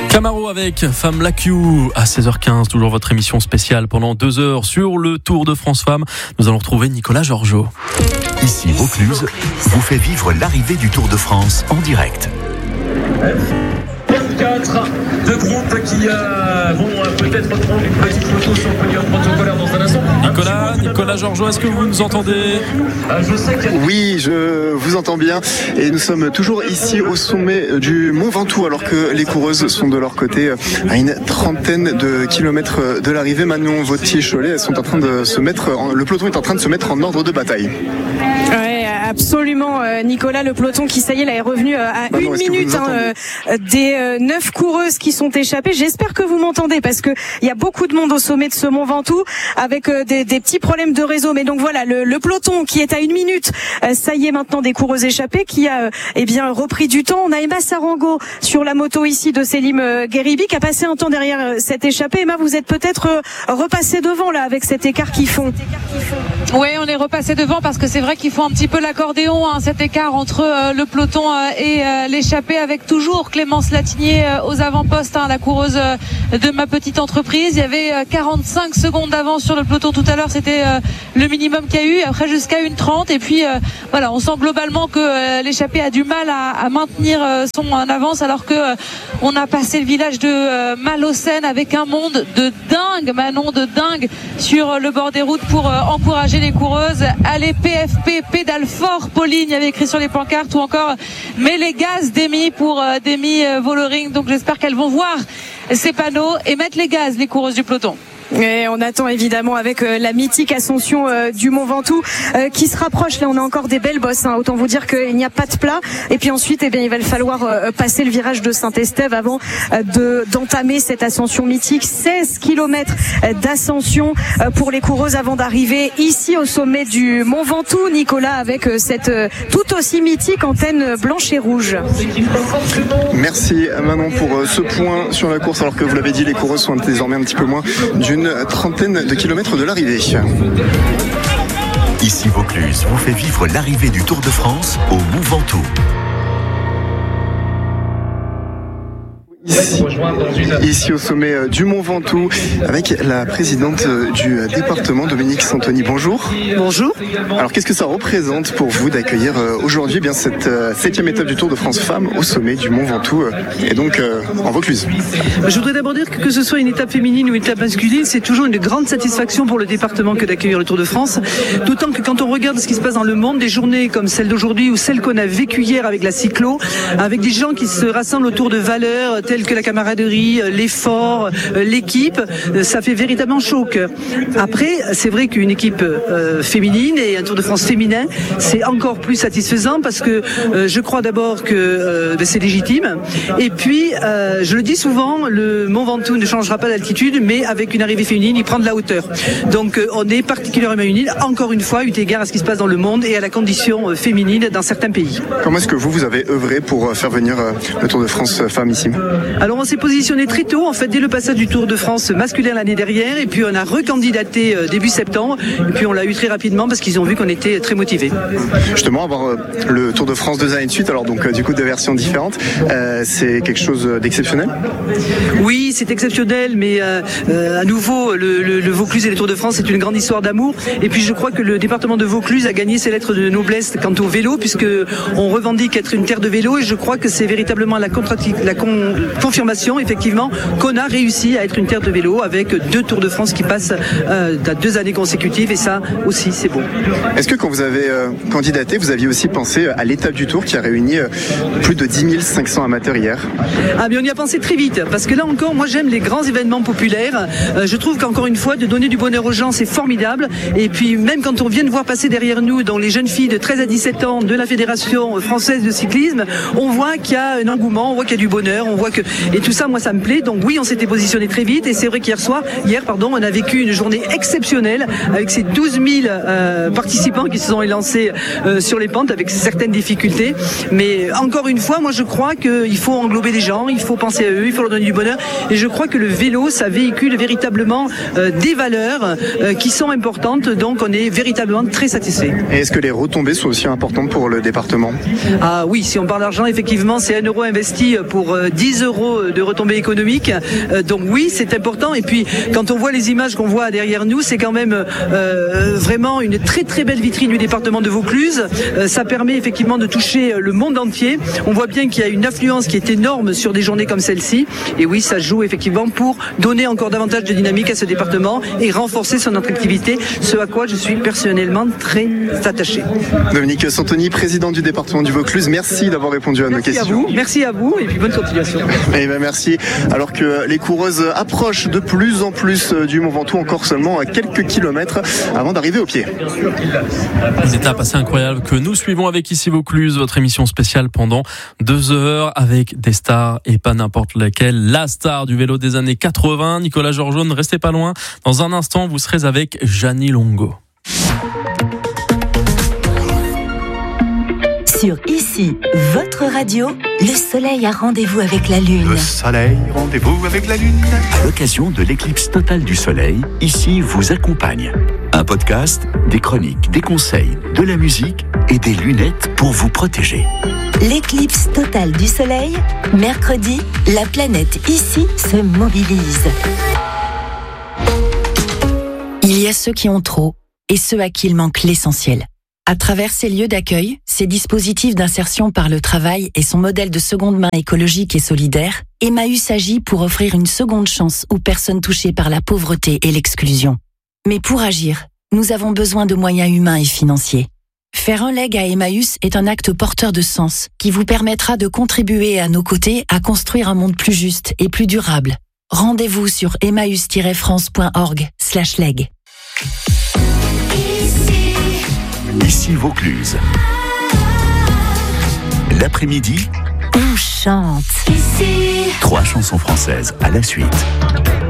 Camaro avec Femme Like You à 16h15, toujours votre émission spéciale pendant 2 heures sur le Tour de France Femmes. Nous allons retrouver Nicolas Georgeot. Ici Vaucluse vous fait vivre l'arrivée du Tour de France en direct. 4 de groupes qui vont peut-être prendre une petite photo sur le podium protocolaire dans un instant. Nicolas Georgeot, est-ce que vous nous entendez ? Je sais qu'il y a... Oui, je vous entends bien et nous sommes toujours ici au sommet du Mont Ventoux alors que les coureuses sont de leur côté à une trentaine de kilomètres de l'arrivée. Manon Vautier-Cholet, elles sont en train de se mettre, le peloton est en train de se mettre en ordre de bataille. Ouais, absolument, Nicolas, le peloton qui, ça y est, là, est revenu à une minute des 9 coureuses qui sont échappées. J'espère que vous m'entendez parce que il y a beaucoup de monde au sommet de ce Mont Ventoux avec des petits problèmes de réseau. Mais donc voilà, le peloton qui est à 1 minute, ça y est maintenant des coureuses échappées qui a repris du temps. On a Emma Sarango sur la moto ici de Selim Gueribi qui a passé un temps derrière cette échappée. Emma, vous êtes peut-être repassé devant là avec cet écart qu'ils font. Oui, on est repassé devant parce que c'est vrai qu'ils font un petit peu l'accordéon, cet écart entre le peloton et l'échappée, avec toujours Clémence Latinier aux avant-postes, la coureuse de ma petite entreprise. Il y avait 45 secondes d'avance sur le peloton tout à l'heure, c'était le minimum qu'il y a eu, après jusqu'à 1:30. Et puis voilà, on sent globalement que l'échappée a du mal à maintenir son avance, alors que on a passé le village de Malocène avec un monde de dingue, Manon, de dingue sur le bord des routes pour encourager les coureuses. Allez PFP, pédale fort Pauline, il y avait écrit sur les pancartes, ou encore mais les gaz d'Emi pour Demi Vollering. Donc j'espère qu'elles vont voir ces panneaux et mettre les gaz, les coureuses du peloton. Et on attend évidemment avec la mythique ascension du Mont Ventoux qui se rapproche. Là, on a encore des belles bosses, autant vous dire qu'il n'y a pas de plat. Et puis ensuite, il va falloir passer le virage de Saint-Estève avant d'entamer cette ascension mythique. 16 km d'ascension pour les coureuses avant d'arriver ici au sommet du Mont Ventoux, Nicolas, avec cette tout aussi mythique antenne blanche et rouge. Merci Manon pour ce point sur la course, alors que vous l'avez dit, les coureuses sont désormais un petit peu moins d'une trentaine de kilomètres de l'arrivée. Ici Vaucluse vous fait vivre l'arrivée du Tour de France au Mont Ventoux. Ici au sommet du Mont Ventoux avec la présidente du département, Dominique Santoni. Bonjour. Bonjour. Alors qu'est-ce que ça représente pour vous d'accueillir aujourd'hui cette 7e étape du Tour de France Femmes au sommet du Mont Ventoux et donc en Vaucluse? Je voudrais d'abord dire que ce soit une étape féminine ou une étape masculine, c'est toujours une grande satisfaction pour le département que d'accueillir le Tour de France. D'autant que quand on regarde ce qui se passe dans le monde, des journées comme celle d'aujourd'hui ou celle qu'on a vécue hier avec la cyclo, avec des gens qui se rassemblent autour de valeurs telles que la camaraderie, l'effort, l'équipe, ça fait véritablement chaud au cœur. Après, c'est vrai qu'une équipe féminine et un Tour de France féminin, c'est encore plus satisfaisant parce que je crois d'abord que c'est légitime. Et puis, je le dis souvent, le Mont Ventoux ne changera pas d'altitude, mais avec une arrivée féminine, il prend de la hauteur. Donc, on est particulièrement unis, encore une fois, eu égard à ce qui se passe dans le monde et à la condition féminine dans certains pays. Comment est-ce que vous avez œuvré pour faire venir le Tour de France Femmes ici ? Alors, on s'est positionné très tôt, en fait, dès le passage du Tour de France masculin l'année dernière, et puis on a recandidaté début septembre, et puis on l'a eu très rapidement parce qu'ils ont vu qu'on était très motivés. Justement, avoir le Tour de France 2 années de suite, alors donc du coup 2 versions différentes, c'est quelque chose d'exceptionnel ? Oui, c'est exceptionnel, mais à nouveau, le Vaucluse et les Tours de France, c'est une grande histoire d'amour, et puis je crois que le département de Vaucluse a gagné ses lettres de noblesse quant au vélo, puisque on revendique être une terre de vélo, et je crois que c'est véritablement la confirmation, effectivement, qu'on a réussi à être une terre de vélo avec 2 Tours de France qui passent à 2 années consécutives, et ça aussi c'est beau. Est-ce que quand vous avez candidaté, vous aviez aussi pensé à l'étape du Tour qui a réuni plus de 10 500 amateurs hier ? Ah, mais on y a pensé très vite, parce que là encore, moi j'aime les grands événements populaires. Je trouve qu'encore une fois, de donner du bonheur aux gens, c'est formidable. Et puis même quand on vient de voir passer derrière nous, dans les jeunes filles de 13 à 17 ans de la Fédération française de cyclisme, on voit qu'il y a un engouement, on voit qu'il y a du bonheur, on voit que... Et tout ça, moi ça me plaît. Donc oui, on s'était positionné très vite, et c'est vrai qu'hier, on a vécu une journée exceptionnelle avec ces 12 000 participants qui se sont élancés sur les pentes avec certaines difficultés. Mais encore une fois, moi je crois qu'il faut englober les gens, il faut penser à eux, il faut leur donner du bonheur. Et je crois que le vélo, ça véhicule véritablement des valeurs qui sont importantes. Donc on est véritablement très satisfait. Et est-ce que les retombées sont aussi importantes pour le département ? Ah oui, si on parle d'argent, effectivement, c'est 1 euro investi pour 10 € de retombées économiques. Donc oui, c'est important. Et puis, quand on voit les images qu'on voit derrière nous, c'est quand même vraiment une très très belle vitrine du département de Vaucluse. Ça permet effectivement de toucher le monde entier. On voit bien qu'il y a une affluence qui est énorme sur des journées comme celle-ci. Et oui, ça joue effectivement pour donner encore davantage de dynamique à ce département et renforcer son attractivité, ce à quoi je suis personnellement très attaché. Dominique Santoni, président du département du Vaucluse, merci d'avoir répondu à nos questions. Merci à vous et puis bonne continuation. Eh ben merci. Alors que les coureuses approchent de plus en plus du Mont Ventoux, encore seulement à quelques kilomètres avant d'arriver au pied. Une étape assez incroyable que nous suivons avec Ici Vaucluse, votre émission spéciale pendant 2 heures avec des stars et pas n'importe laquelle. La star du vélo des années 80, Nicolas Georgeon, ne restez pas loin. Dans un instant, vous serez avec Jeannie Longo. Sur Ici, votre radio, le soleil a rendez-vous avec la lune. Le soleil, rendez-vous avec la lune. À l'occasion de l'éclipse totale du soleil, Ici vous accompagne. Un podcast, des chroniques, des conseils, de la musique et des lunettes pour vous protéger. L'éclipse totale du soleil, mercredi, la planète Ici se mobilise. Il y a ceux qui ont trop et ceux à qui il manque l'essentiel. À travers ces lieux d'accueil, ces dispositifs d'insertion par le travail et son modèle de seconde main écologique et solidaire, Emmaüs agit pour offrir une seconde chance aux personnes touchées par la pauvreté et l'exclusion. Mais pour agir, nous avons besoin de moyens humains et financiers. Faire un leg à Emmaüs est un acte porteur de sens qui vous permettra de contribuer à nos côtés à construire un monde plus juste et plus durable. Rendez-vous sur emmaüs-france.org/leg. Ici Vaucluse. L'après-midi, on chante. 3 chansons françaises à la suite.